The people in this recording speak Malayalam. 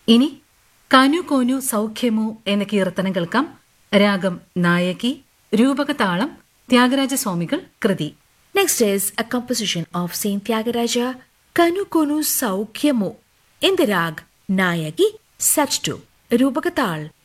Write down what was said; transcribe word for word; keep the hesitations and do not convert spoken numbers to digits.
ഇനി കാനു കോനു സൗഖ്യമോ എന്ന കീർത്തനം കേൾക്കാം. രാഗം നായകി, രൂപകതാളം ത്യാഗരാജസ്വാമികൾ കൃതി. Next is a composition of Saint Tyagaraja, Kanu Konu Saukyamo, in the rag Nayaki, Sachtu, Rupakatal.